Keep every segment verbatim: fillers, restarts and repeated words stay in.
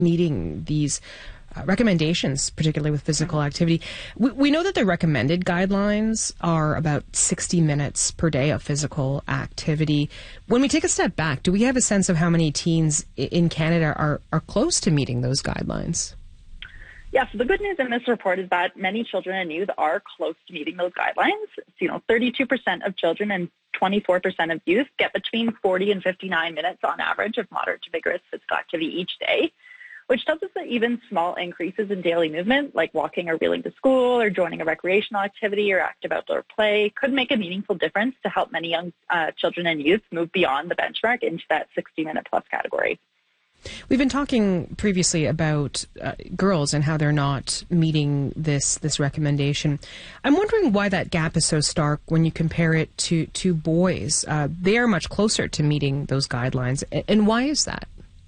meeting these uh, recommendations, particularly with physical activity. We, we know that the recommended guidelines are about sixty minutes per day of physical activity. When we take a step back, do we have a sense of how many teens in Canada are, are close to meeting those guidelines? Yeah, so the good news in this report is that many children and youth are close to meeting those guidelines. So, you know, thirty-two percent of children and twenty-four percent of youth get between forty and fifty-nine minutes on average of moderate to vigorous physical activity each day, which tells us that even small increases in daily movement, like walking or wheeling to school or joining a recreational activity or active outdoor play, could make a meaningful difference to help many young uh, children and youth move beyond the benchmark into that sixty-minute plus category. We've been talking previously about uh, girls and how they're not meeting this this recommendation. I'm wondering why that gap is so stark when you compare it to, to boys. Uh, they are much closer to meeting those guidelines. And why is that?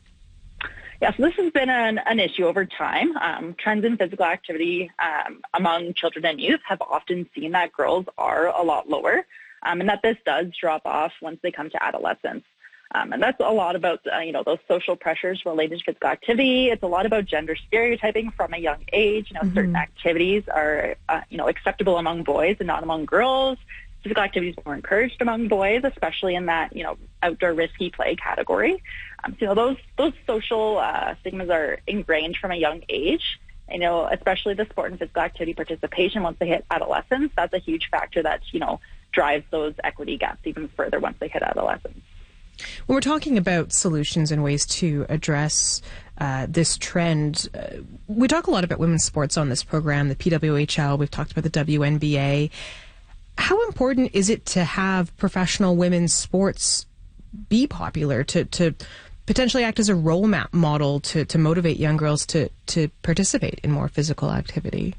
Yeah, so this has been an, an issue over time. Um, trends in physical activity um, among children and youth have often seen that girls are a lot lower, um, and that this does drop off once they come to adolescence. Um, and that's a lot about, uh, you know, those social pressures related to physical activity. It's a lot about gender stereotyping from a young age. You know, mm-hmm. certain activities are, uh, you know, acceptable among boys and not among girls. Physical activities are more encouraged among boys, especially in that, you know, outdoor risky play category. Um, so, you know, those those social uh, stigmas are ingrained from a young age. You know, especially the sport and physical activity participation once they hit adolescence. That's a huge factor that, you know, drives those equity gaps even further once they hit adolescence. When we're talking about solutions and ways to address uh, this trend, uh, we talk a lot about women's sports on this program, the P W H L, we've talked about the W N B A. How important is it to have professional women's sports be popular, to, to potentially act as a role model to, to motivate young girls to, to participate in more physical activity?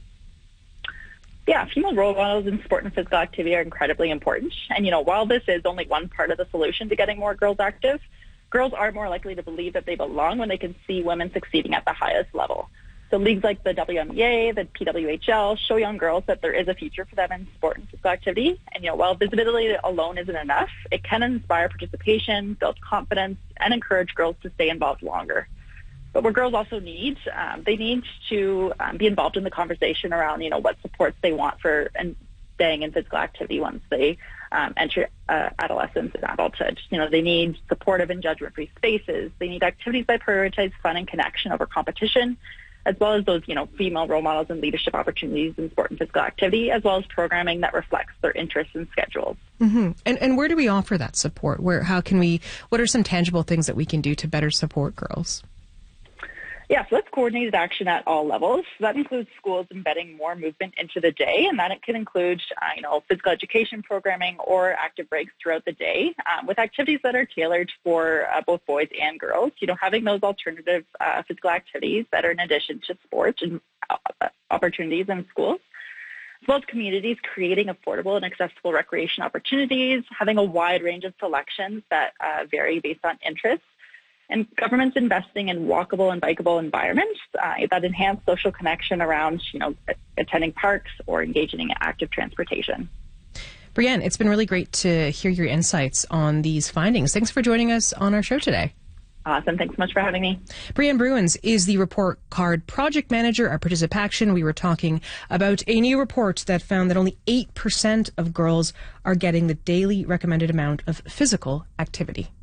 Yeah, female role models in sport and physical activity are incredibly important. And, you know, while this is only one part of the solution to getting more girls active, girls are more likely to believe that they belong when they can see women succeeding at the highest level. So leagues like the W N B A, the P W H L show young girls that there is a future for them in sport and physical activity. And, you know, while visibility alone isn't enough, it can inspire participation, build confidence, and encourage girls to stay involved longer. But what girls also need, um, they need to um, be involved in the conversation around, you know, what supports they want for and staying in physical activity once they um, enter uh, adolescence and adulthood. You know, they need supportive and judgment-free spaces. They need activities that prioritize fun and connection over competition, as well as those, you know, female role models and leadership opportunities in sport and physical activity, as well as programming that reflects their interests and schedules. Mm-hmm. And and where do we offer that support? Where, how can we? What are some tangible things that we can do to better support girls? Yeah, so that's coordinated action at all levels. So that includes schools embedding more movement into the day, and that it can include, uh, you know, physical education programming or active breaks throughout the day um, with activities that are tailored for uh, both boys and girls. You know, having those alternative uh, physical activities that are in addition to sports and uh, opportunities in schools, as well as communities creating affordable and accessible recreation opportunities, having a wide range of selections that uh, vary based on interests, and governments investing in walkable and bikeable environments uh, that enhance social connection around, you know, attending parks or engaging in active transportation. Brianne, it's been really great to hear your insights on these findings. Thanks for joining us on our show today. Awesome. Thanks so much for having me. Brianne Bruins is the report card project manager at Participaction. We were talking about a new report that found that only eight percent of girls are getting the daily recommended amount of physical activity.